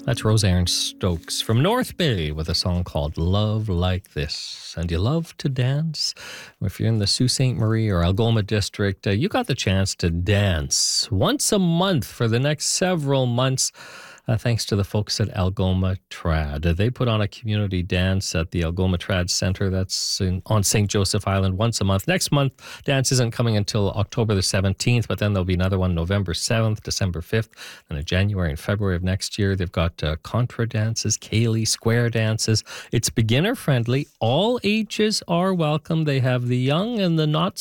That's Roseanne Stokes from North Bay with a song called Love Like This. And you love to dance? If you're in the Sault Ste. Marie or Algoma district, you got the chance to dance once a month for the next several months. Thanks to the folks at Algoma Trad. They put on a community dance at the Algoma Trad Center. That's on St. Joseph Island once a month. Next month, dance isn't coming until October the 17th, but then there'll be another one November 7th, December 5th, and in January and February of next year. They've got contra dances, Cayley square dances. It's beginner friendly. All ages are welcome. They have the young and the not